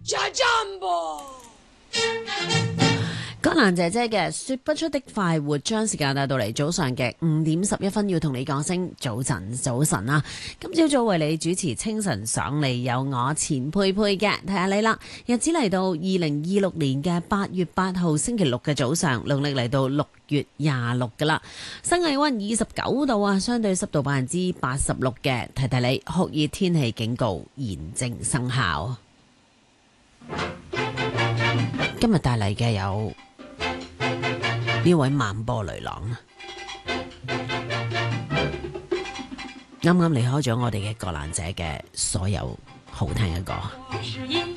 江蘭姐姐嘅說不出的快活，將時間帶到嚟早上嘅5:11，要同你講聲早晨，早晨啊！今朝早為你主持清晨上嚟有我錢佩佩嘅，睇下你啦。日子嚟到2026年嘅8月8號星期六嘅早上，農曆嚟到6月26噶啦。新氣溫29度啊，相對濕度86%嘅，提提你酷熱天氣警告現正生效。今日帶嚟嘅有呢位萬波雷狼，啱啱離開咗我哋嘅葛蘭姐嘅所有好聽嘅歌。